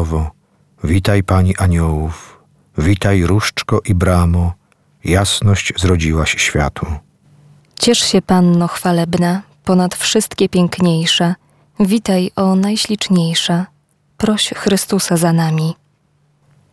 zdrowo. Witaj, Pani aniołów, witaj, różdżko i bramo, jasność zrodziłaś światu. Ciesz się, Panno chwalebna, ponad wszystkie piękniejsza. Witaj, o najśliczniejsza. Proś Chrystusa za nami.